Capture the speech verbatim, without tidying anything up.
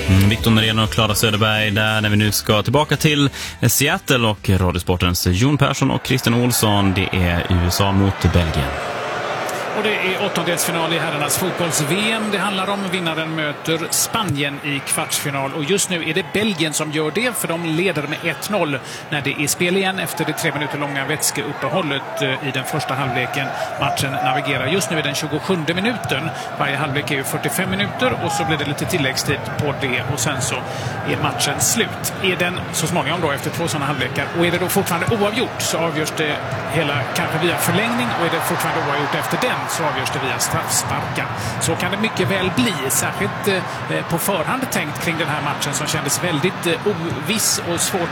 Mm, Victor Norén och Klara Söderberg där när vi nu ska tillbaka till Seattle och Radiosportens Jon Persson och Christian Olsson. Det är U S A mot Belgien. Och det är åttondelsfinal i herrarnas fotbolls-V M. Det handlar om vinnaren möter Spanien i kvartsfinal. Och just nu är det Belgien som gör det, för de leder med ett noll när det är spel igen efter det tre minuter långa vätskeuppehållet i den första halvleken. Matchen navigerar just nu i den tjugosjunde minuten. Varje halvlek är ju fyrtiofem minuter och så blir det lite tilläggstid på det och sen så är matchen slut. Är den så småningom då efter två sådana halvlekar, och är det då fortfarande oavgjort så avgörs det hela kanske via förlängning, och är det fortfarande oavgjort efter den så avgörs det via straffsparkar. Så kan det mycket väl bli, särskilt eh, på förhand tänkt kring den här matchen som kändes väldigt eh, oviss och svårt